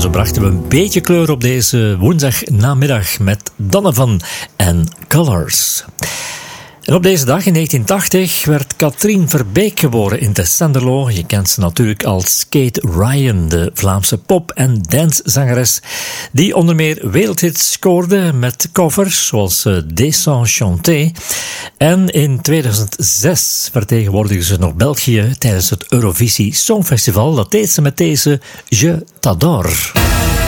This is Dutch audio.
zo brachten we een beetje kleur op deze woensdagnamiddag met Donovan en Colors. En op deze dag in 1980 werd Katrien Verbeek geboren in Tessenderlo. Je kent ze natuurlijk als Kate Ryan, de Vlaamse pop- en dancezangeres, die onder meer wereldhits scoorde met covers zoals Désenchanté. En in 2006 vertegenwoordigde ze nog België tijdens het Eurovisie Songfestival. Dat deed ze met deze Je t'adore.